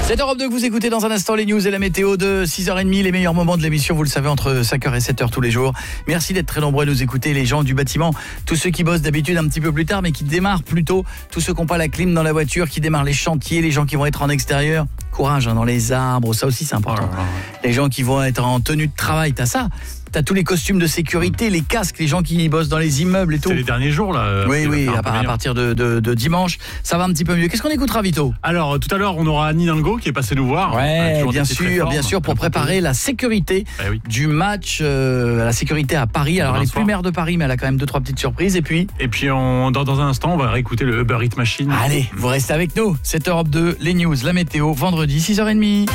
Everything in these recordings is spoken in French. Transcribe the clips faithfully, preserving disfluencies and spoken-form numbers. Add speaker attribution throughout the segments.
Speaker 1: C'est Europe deux que vous écoutez dans un instant, les news et la météo de six heures trente, les meilleurs moments de l'émission, vous le savez, entre cinq heures et sept heures tous les jours. Merci d'être très nombreux à nous écouter, les gens du bâtiment, tous ceux qui bossent d'habitude un petit peu plus tard, mais qui démarrent plus tôt, tous ceux qui n'ont pas la clim dans la voiture, qui démarrent les chantiers, les gens qui vont être en extérieur. Courage hein, dans les arbres, ça aussi c'est important. Les gens qui vont être en tenue de travail, t'as ça. T'as tous les costumes de sécurité, les casques, les gens qui bossent dans les immeubles et tout.
Speaker 2: C'est les derniers jours là.
Speaker 1: Oui, oui, à, à partir de, de, de dimanche, ça va un petit peu mieux. Qu'est-ce qu'on écoutera, Vito ?
Speaker 2: Alors, tout à l'heure, on aura Anne Hidalgo qui est passée nous voir.
Speaker 1: Ouais, bien sûr, bien sûr, pour préparer la sécurité
Speaker 2: eh oui.
Speaker 1: du match, euh, la sécurité à Paris. Alors, elle n'est plus maire de Paris, mais elle a quand même deux, trois petites surprises. Et puis
Speaker 2: Et puis, on, dans, dans un instant, on va réécouter le Uber Eats Machine.
Speaker 1: Allez, vous restez avec nous. C'est Europe deux, les news, la météo, vendredi, six heures trente.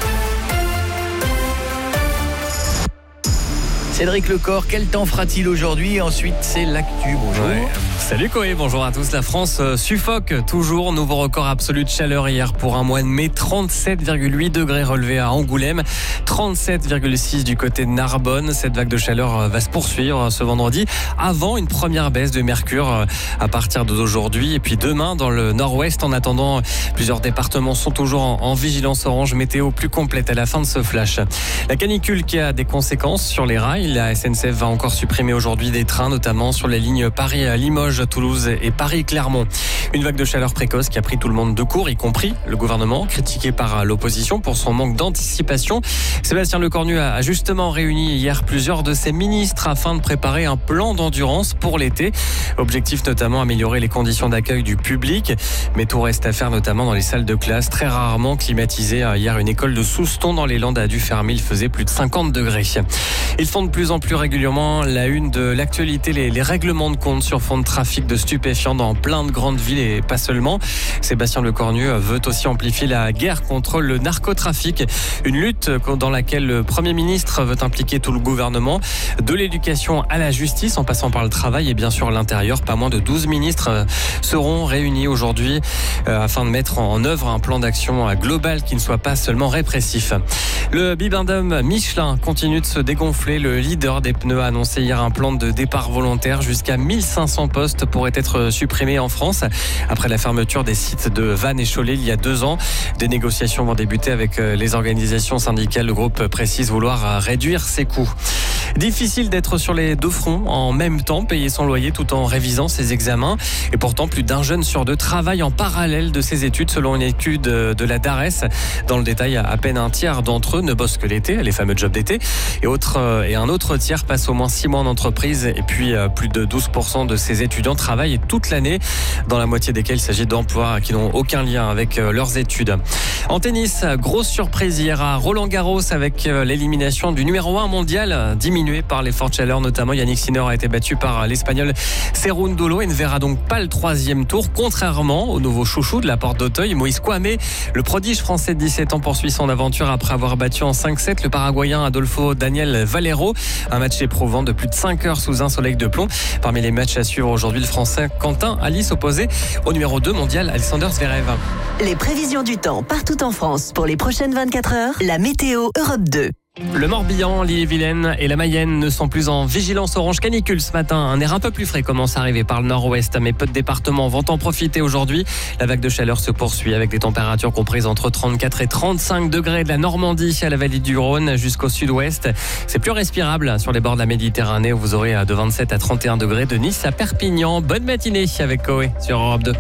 Speaker 1: Cédric Lecor, quel temps fera-t-il aujourd'hui ? Ensuite, c'est l'actu. Bonjour.
Speaker 3: Ouais. Salut Koé, bonjour à tous. La France euh, suffoque toujours. Nouveau record absolu de chaleur hier pour un mois de mai. trente-sept virgule huit degrés relevés à Angoulême. trente-sept virgule six du côté de Narbonne. Cette vague de chaleur euh, va se poursuivre ce vendredi avant une première baisse de mercure euh, à partir d'aujourd'hui. Et puis demain dans le nord-ouest. En attendant, plusieurs départements sont toujours en, en vigilance orange. Météo plus complète à la fin de ce flash. La canicule qui a des conséquences sur les rails. La S N C F va encore supprimer aujourd'hui des trains, notamment sur les lignes Paris-Limoges, Toulouse et Paris-Clermont. Une vague de chaleur précoce qui a pris tout le monde de court, y compris le gouvernement, critiqué par l'opposition pour son manque d'anticipation. Sébastien Lecornu a justement réuni hier plusieurs de ses ministres afin de préparer un plan d'endurance pour l'été. Objectif notamment améliorer les conditions d'accueil du public. Mais tout reste à faire, notamment dans les salles de classe, très rarement climatisées. Hier, une école de Souston dans les Landes a dû fermer. Il faisait plus de cinquante degrés. Ils font de plus en plus régulièrement la une de l'actualité, les, les règlements de compte sur fond de trafic de stupéfiants dans plein de grandes villes et pas seulement. Sébastien Lecornu veut aussi amplifier la guerre contre le narcotrafic, une lutte dans laquelle le Premier ministre veut impliquer tout le gouvernement, de l'éducation à la justice en passant par le travail et bien sûr l'intérieur. Pas moins de douze ministres seront réunis aujourd'hui afin de mettre en œuvre un plan d'action global qui ne soit pas seulement répressif. Le bibendum Michelin continue de se dégonfler. Le leader des pneus a annoncé hier un plan de départ volontaire. Jusqu'à mille cinq cents postes pourraient être supprimés en France après la fermeture des sites de Vannes et Cholet il y a deux ans. Des négociations vont débuter avec les organisations syndicales. Le groupe précise vouloir réduire ses coûts. Difficile d'être sur les deux fronts en même temps, payer son loyer tout en révisant ses examens. Et pourtant, plus d'un jeune sur deux travaille en parallèle de ses études selon une étude de la DARES. Dans le détail, à peine un tiers d'entre eux ne bossent que l'été, les fameux jobs d'été. Et, autre, et un autre tiers passe au moins six mois en entreprise. Et puis, plus de douze pour cent de ces étudiants travaillent toute l'année, dans la moitié desquels il s'agit d'emplois qui n'ont aucun lien avec leurs études. En tennis, grosse surprise hier à Roland-Garros avec l'élimination du numéro un mondial, diminué par les fortes chaleurs, notamment Yannick Sinner a été battu par l'Espagnol Cerúndolo et ne verra donc pas le troisième tour, contrairement au nouveau chouchou de la Porte d'Auteuil, Moïse Kouamé. Le prodige français de dix-sept ans poursuit son aventure après avoir battu en cinq sept le Paraguayen Adolfo Daniel Valero. Un match éprouvant de plus de cinq heures sous un soleil de plomb. Parmi les matchs à suivre aujourd'hui, le Français Quentin Alice opposé au numéro deux mondial Alexander Zverev.
Speaker 4: Les prévisions du temps partout en France pour les prochaines vingt-quatre heures, la météo Europe deux.
Speaker 3: Le Morbihan, l'Ille-et-Vilaine et la Mayenne ne sont plus en vigilance orange canicule ce matin. Un air un peu plus frais commence à arriver par le nord-ouest, mais peu de départements vont en profiter aujourd'hui. La vague de chaleur se poursuit avec des températures comprises entre trente-quatre et trente-cinq degrés de la Normandie à la vallée du Rhône jusqu'au sud-ouest. C'est plus respirable sur les bords de la Méditerranée où vous aurez de vingt-sept à trente et un degrés de Nice à Perpignan. Bonne matinée avec Koé sur Europe deux.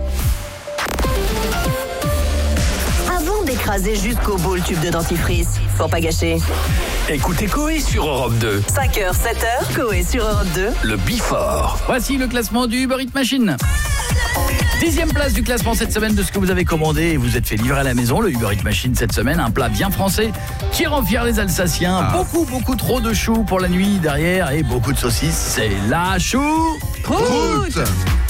Speaker 4: Écrasé jusqu'au bout le tube de dentifrice. Pour pas gâcher.
Speaker 5: Écoutez Koé sur Europe deux.
Speaker 4: cinq heures, sept heures, Koé sur Europe deux.
Speaker 5: Le Before.
Speaker 1: Voici le classement du Uber Eats Machine. Dixième place du classement cette semaine de ce que vous avez commandé et vous êtes fait livrer à la maison. Le Uber Eats Machine cette semaine, un plat bien français qui rend fier les Alsaciens. Ah. Beaucoup, beaucoup trop de choux pour la nuit derrière et beaucoup de saucisses. C'est la choucroute.